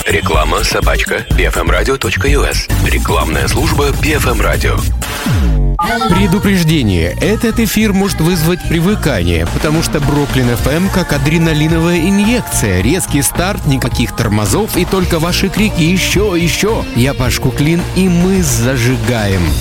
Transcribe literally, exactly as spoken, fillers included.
Реклама собачка би эф эм радио точка ю эс. Рекламная служба би эф эм радио. Предупреждение. Этот эфир может вызвать привыкание, потому что Бруклин эф эм как адреналиновая инъекция. Резкий старт, никаких тормозов и только ваши крики «Еще, еще!». Я Паш Куклин, и мы зажигаем.